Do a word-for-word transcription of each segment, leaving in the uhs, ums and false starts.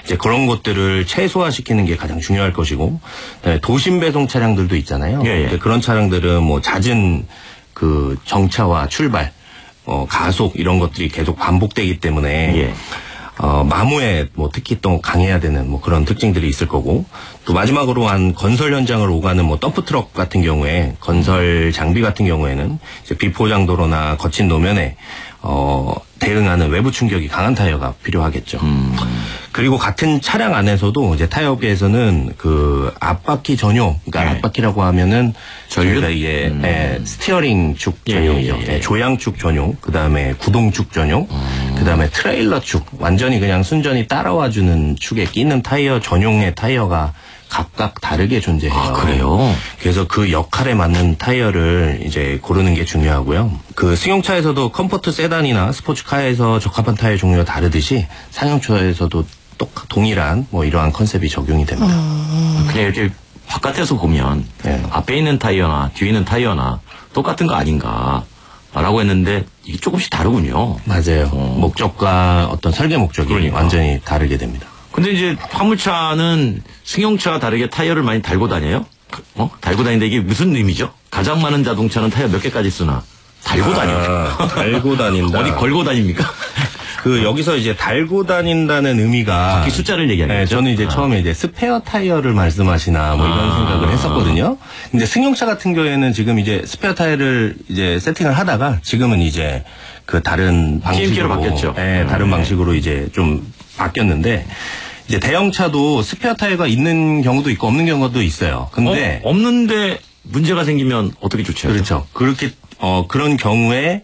이제 그런 것들을 최소화시키는 게 가장 중요할 것이고, 도심 배송 차량들도 있잖아요. 예, 예. 그런 차량들은 뭐 잦은 그 정차와 출발, 어, 가속 이런 것들이 계속 반복되기 때문에 예. 어, 마모에 뭐 특히 또 강해야 되는 뭐 그런 특징들이 있을 거고, 또 마지막으로 한 건설 현장을 오가는 뭐 덤프트럭 같은 경우에 건설 장비 같은 경우에는 이제 비포장도로나 거친 노면에 어, 대응하는 외부 충격이 강한 타이어가 필요하겠죠. 음. 그리고 같은 차량 안에서도 이제 타이어업계에서는 그 앞바퀴 전용, 그러니까 네. 앞바퀴라고 하면은 전륜? 저희가 이게 음. 예, 스티어링 축 예, 전용이죠. 예, 예, 예. 예, 조향축 전용, 그 다음에 구동축 전용, 음. 그 다음에 트레일러 축, 완전히 그냥 순전히 따라와주는 축에 끼는 타이어 전용의 타이어가 각각 다르게 존재해요. 아, 그래요? 그래서 그 역할에 맞는 타이어를 이제 고르는 게 중요하고요. 그 승용차에서도 컴포트 세단이나 스포츠카에서 적합한 타이어 종류가 다르듯이 상용차에서도 똑 동일한 뭐 이러한 컨셉이 적용이 됩니다. 음. 그냥 이렇게 바깥에서 보면 네. 앞에 있는 타이어나 뒤에 있는 타이어나 똑같은 거 아닌가 라고 했는데 이게 조금씩 다르군요. 맞아요. 어. 목적과 어떤 설계 목적이 그러니까. 완전히 다르게 됩니다. 근데 이제 화물차는 승용차와 다르게 타이어를 많이 달고 다녀요? 어? 달고 다니는데 이게 무슨 의미죠? 가장 많은 자동차는 타이어 몇 개까지 쓰나? 달고 다녀. 아, 달고 다닌다. 어디 걸고 다닙니까? 그 여기서 이제 달고 다닌다는 의미가 바퀴 숫자를 얘기하는 네, 거죠? 저는 이제 아. 처음에 이제 스페어 타이어를 말씀하시나 뭐 이런 아. 생각을 했었거든요. 근데 승용차 같은 경우에는 지금 이제 스페어 타이어를 이제 세팅을 하다가 지금은 이제 그 다른 방식으로 티엠케이로 바뀌었죠. 네, 다른 네. 방식으로 이제 좀 바뀌었는데 이제 대형차도 스페어 타이어가 있는 경우도 있고 없는 경우도 있어요. 근데 어? 없는데 문제가 생기면 어떻게 조치하죠? 그렇죠. 그렇게 어 그런 경우에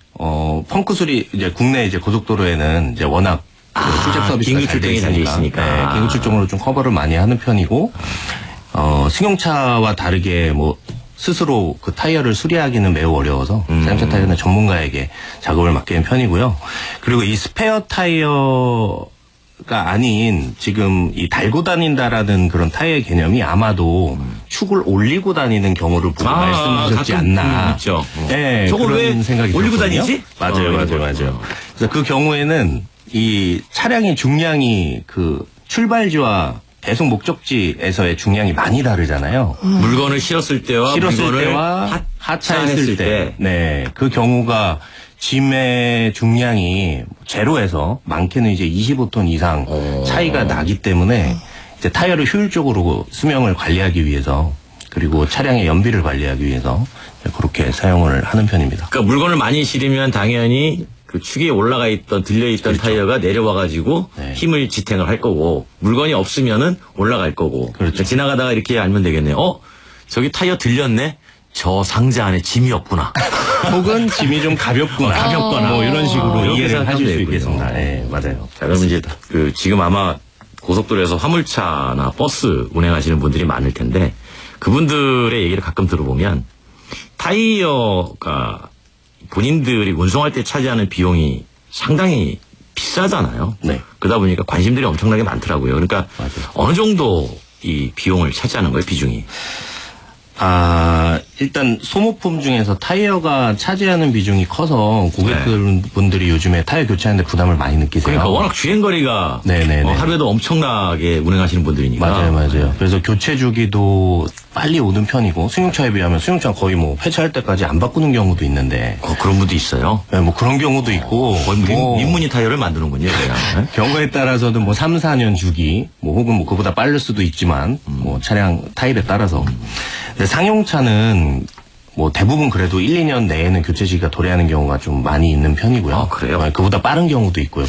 어 펑크 수리 이제 국내 이제 고속도로에는 이제 워낙 아, 출첵 서비스가 긴급 잘 돼 출동이 잘 돼 있으니까, 있으니까. 네, 긴급 출동으로 좀 커버를 많이 하는 편이고 어 승용차와 다르게 뭐 스스로 그 타이어를 수리하기는 매우 어려워서 음. 자동차 타이어는 전문가에게 작업을 맡기는 편이고요. 그리고 이 스페어 타이어 가 아닌 지금 이 달고 다닌다라는 그런 타이어의 개념이 아마도 음. 축을 올리고 다니는 경우를 보고 아, 말씀하셨지 가끔 않나. 있죠. 네, 저거 그런 왜 생각이 올리고 들었거든요. 다니지? 맞아요, 어, 맞아요, 이거. 맞아요. 그래서 그 경우에는 이 차량의 중량이 그 출발지와 배송 목적지에서의 중량이 많이 다르잖아요. 음. 물건을 실었을 때와 실었을 물건을 때와 하차했을, 하차했을 때. 때. 네. 그 경우가 짐의 중량이 제로에서 많게는 이제 이십오 톤 이상 오. 차이가 나기 때문에 이제 타이어를 효율적으로 수명을 관리하기 위해서 그리고 차량의 연비를 관리하기 위해서 그렇게 사용을 하는 편입니다. 그러니까 물건을 많이 실으면 당연히 그 축에 올라가 있던 들려 있던 그렇죠. 타이어가 내려와 가지고 네. 힘을 지탱을 할 거고 물건이 없으면은 올라갈 거고. 그렇죠. 그러니까 지나가다가 이렇게 알면 되겠네요. 어? 저기 타이어 들렸네. 저 상자 안에 짐이 없구나. 혹은 짐이 좀 가볍구나. 가볍거나. 뭐 이런 식으로 이렇게 이해를 하실 수 생각하면 있겠습니다. 네, 맞아요. 자, 그럼 이제 그 지금 아마 고속도로에서 화물차나 버스 운행하시는 분들이 많을 텐데 그분들의 얘기를 가끔 들어보면 타이어가 본인들이 운송할 때 차지하는 비용이 상당히 비싸잖아요. 네. 그러다 보니까 관심들이 엄청나게 많더라고요. 그러니까 맞아요. 어느 정도 이 비용을 차지하는 거예요, 비중이? 아, 일단 소모품 중에서 타이어가 차지하는 비중이 커서 고객분들이 요즘에 타이어 교체하는데 부담을 많이 느끼세요. 그러니까 워낙 주행거리가 네네네. 어, 하루에도 엄청나게 운행하시는 분들이니까. 맞아요, 맞아요. 그래서 교체 주기도 빨리 오는 편이고 승용차에 비하면 승용차는 거의 뭐 폐차할 때까지 안 바꾸는 경우도 있는데 어, 그런 분도 있어요. 네, 뭐 그런 경우도 있고 거의 뭐 민문이 타이어를 만드는군요, 그냥. 경우에 따라서는 뭐 삼, 사 년 주기 뭐 혹은 뭐 그보다 빠를 수도 있지만 음. 뭐 차량 타입에 따라서 근데 상용차는 뭐 대부분 그래도 일, 이 년 내에는 교체 시기가 도래하는 경우가 좀 많이 있는 편이고요. 아, 그래요? 그보다 빠른 경우도 있고요.